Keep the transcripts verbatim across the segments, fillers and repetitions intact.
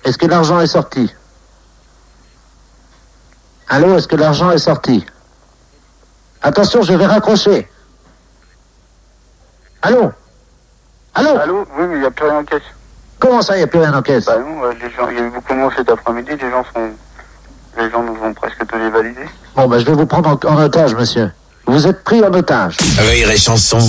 Est-ce que l'argent est sorti? Allô, est-ce que l'argent est sorti? Attention, je vais raccrocher. Allô? Allô? Allô? Oui, mais il n'y a plus rien en caisse. Comment ça, il n'y a plus rien en caisse? Bah non, euh, les gens, il y a eu beaucoup de monde cet après-midi, les gens sont... Les gens nous ont presque tous les validés. Bon, ben, je vais vous prendre en, en otage, monsieur. Vous êtes pris en otage. Rire et chanson.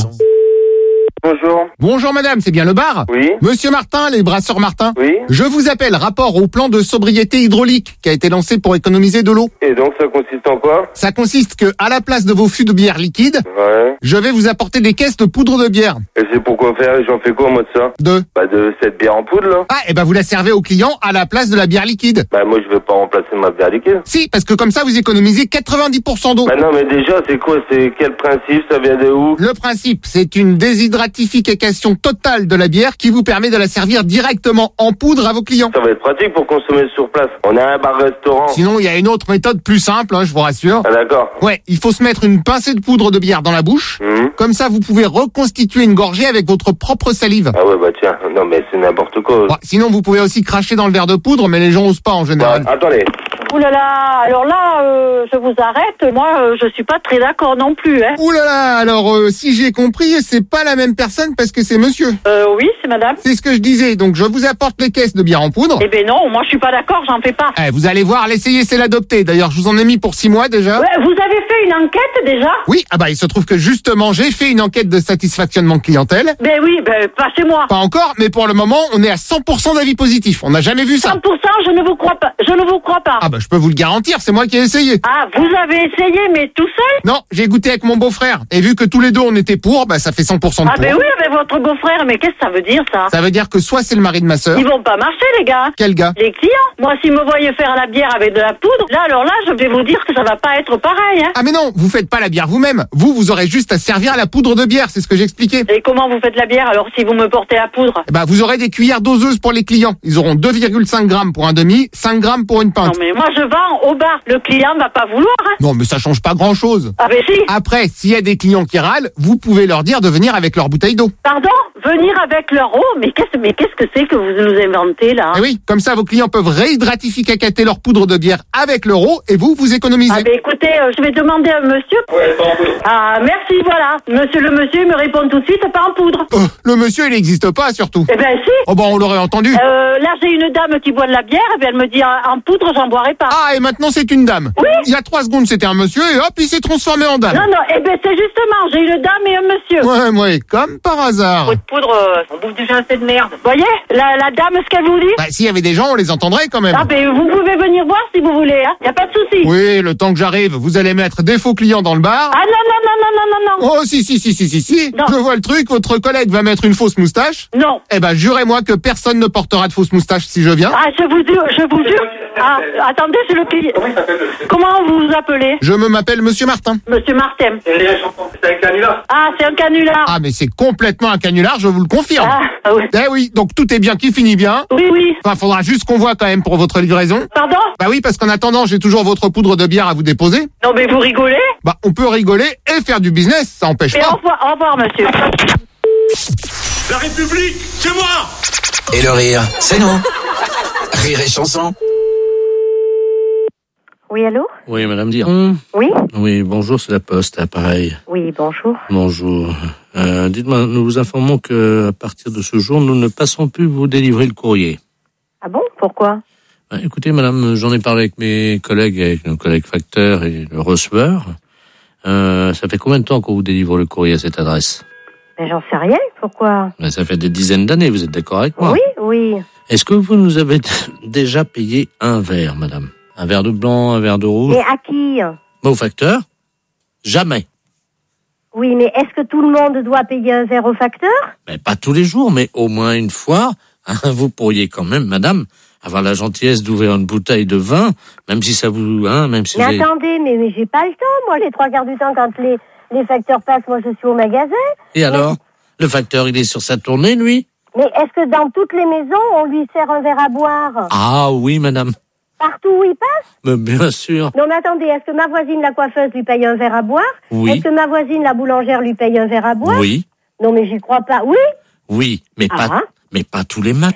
Bonjour. Bonjour madame, c'est bien le bar? Oui. Monsieur Martin, les brasseurs Martin. Oui. Je vous appelle rapport au plan de sobriété hydraulique qui a été lancé pour économiser de l'eau. Et donc, ça consiste en quoi? Ça consiste que, à la place de vos fûts de bière liquide, Ouais. je vais vous apporter des caisses de poudre de bière. Et c'est pour quoi faire? Et j'en fais quoi, moi, de ça? De... Bah, de cette bière en poudre, là. Ah, et ben vous la servez aux clients à la place de la bière liquide. Bah, moi, je veux pas remplacer ma bière liquide. Si, parce que comme ça vous économisez quatre-vingt-dix pour cent d'eau. Bah non, mais déjà, c'est quoi? C'est quel principe? Ça vient de où? Le principe, c'est une déshydratification totale de la bière qui vous permet de la servir directement en poudre à vos clients. Ça va être pratique pour consommer sur place. On a un bar-restaurant. Sinon, il y a une autre méthode plus simple, hein, je vous rassure. Ah, d'accord. Ouais, il faut se mettre une pincée de poudre de bière dans la bouche. Hum. Comme ça, vous pouvez reconstituer une gorgée avec votre propre salive. Ah ouais, bah tiens, non, mais c'est n'importe quoi. Ouais, sinon, vous pouvez aussi cracher dans le verre de poudre, mais les gens osent pas en Bah, général. attendez. Ouh là là, alors là, euh, je vous arrête. Moi, euh, je suis pas très d'accord non plus. Hein. Ouh là là, alors euh, si j'ai compris, c'est pas la même personne parce que c'est monsieur. Euh, oui, c'est madame. C'est ce que je disais, donc je vous apporte les caisses de bière en poudre. Eh ben non, moi je suis pas d'accord, j'en fais pas. Eh, vous allez voir, l'essayer c'est l'adopter. D'ailleurs, je vous en ai mis pour six mois déjà. Ouais, vous avez fait une enquête déjà? Oui, ah bah il se trouve que justement, j'ai fait une enquête de satisfactionnement clientèle. Ben oui, ben pas chez moi. Pas encore, mais pour le moment, on est à cent pour cent d'avis positif. On n'a jamais vu ça. cent pour cent, je ne vous crois pas. Je ne vous crois pas. Ah bah je peux vous le garantir, c'est moi qui ai essayé. Ah, vous avez essayé, mais tout seul? Non, j'ai goûté avec mon beau-frère. Et vu que tous les deux on était pour, bah ça fait cent pour cent de Ah pour. ben oui, avec votre beau-frère, mais qu'est-ce que ça veut dire ça? Ça veut dire que soit c'est le mari de ma sœur. Ils vont pas marcher les gars. Quel gars? Les clients. Moi, si me voyez faire la bière avec de la poudre, là alors là, je vais vous dire que ça va pas être pareil. Hein. Ah mais non, vous faites pas la bière vous-même. Vous, vous aurez juste à servir la poudre de bière, c'est ce que j'expliquais. Et comment vous faites la bière alors si vous me portez la poudre? Bah vous aurez des cuillères doseuses pour les clients. Ils auront deux virgule cinq grammes pour un demi, cinq grammes pour une Non pinte. mais moi je vends au bar. Le client va pas vouloir. Hein. Non mais ça change pas grand-chose. Ah ben si. Après, s'il y a des clients qui râlent, vous pouvez leur dire de venir avec leur bouteille d'eau. Pardon? Venir avec leur eau? Mais qu'est-ce mais qu'est-ce que c'est que vous nous inventez là? Eh oui, comme ça vos clients peuvent réhydratificacater leur poudre de bière avec leur eau et vous, vous économisez. Ah ben écoutez, euh, je vais demander à monsieur. Ouais, pas en poudre. Ah merci, voilà. Monsieur le monsieur me répond tout de suite, pas en poudre. Oh, le monsieur, il n'existe pas surtout. Eh ben si. Oh bon, on l'aurait entendu. Euh, là j'ai une dame qui boit de la bière, et bien elle me dit en en poudre j'en boirai pas. Ah, et maintenant c'est une dame. Oui. Il y a trois secondes c'était un monsieur et hop, il s'est transformé en dame. Non non, eh ben c'est justement, j'ai une dame et un monsieur. Ouais, ouais, comme par hasard. Pot de poudre, euh, on bouffe déjà assez de merde. Voyez, la, la dame, ce qu'elle vous dit? Bah, s'il y avait des gens, on les entendrait quand même. Ah ben vous pouvez venir voir si vous voulez, hein. Y a pas de souci. Oui, le temps que j'arrive, vous allez mettre des faux clients dans le bar. Ah non non non non non non non. Oh, si, si, si, si, si, si. Non. Je vois le truc, votre collègue va mettre une fausse moustache. Non. Eh ben, jurez-moi que personne ne portera de fausse moustache si je viens. Ah je vous jure, je vous jure. Ah attendez, c'est le client. Comment vous vous appelez? Je me m'appelle Monsieur Martin. Monsieur Martin. C'est un canular. Ah c'est un canular. Ah, mais c'est complètement un canular, je vous le confirme. Ah, ah oui. Eh oui, donc tout est bien qui finit bien. Oui oui. Enfin, faudra juste qu'on voit quand même pour votre livraison. Pardon? Bah oui, parce qu'en attendant, j'ai toujours votre poudre de bière à vous déposer. Non mais vous rigolez? Bah, on peut rigoler et faire du business, ça empêche Et au pas. revoir, au revoir monsieur. La République, c'est moi. Et le rire, c'est nous. Rire et chanson. Oui, allô? Oui, Madame Diron. Oui? Oui, bonjour, c'est la Poste, pareil. Oui, bonjour. Bonjour. Euh, dites-moi, nous vous informons que à partir de ce jour, nous ne passons plus vous délivrer le courrier. Ah bon? Pourquoi? Ben, écoutez, Madame, j'en ai parlé avec mes collègues, avec nos collègues facteurs et le receveur. Euh, ça fait combien de temps qu'on vous délivre le courrier à cette adresse? Mais j'en sais rien. Pourquoi? Ben, ça fait des dizaines d'années, vous êtes d'accord avec moi? Oui, oui. Est-ce que vous nous avez déjà payé un verre, Madame? Un verre de blanc, un verre de rouge? Mais à qui? Ben, au facteur? Jamais. Oui, mais est-ce que tout le monde doit payer un verre au facteur? Ben, pas tous les jours, mais au moins une fois. Hein, vous pourriez quand même, Madame, avoir la gentillesse d'ouvrir une bouteille de vin, même si ça vous... Hein, même si Mais vous avez- attendez, mais, mais j'ai pas le temps, moi, les trois quarts du temps, quand les, les facteurs passent, moi, je suis au magasin. Et alors? Le facteur, il est sur sa tournée, lui? Mais est-ce que dans toutes les maisons, on lui sert un verre à boire? Ah oui, Madame. Partout où il passe? Mais bien sûr. Non, mais attendez, est-ce que ma voisine, la coiffeuse, lui paye un verre à boire? Oui. Est-ce que ma voisine, la boulangère, lui paye un verre à boire? Oui. Non, mais j'y crois pas. Oui? Oui, mais Ah. pas, mais pas tous les matins.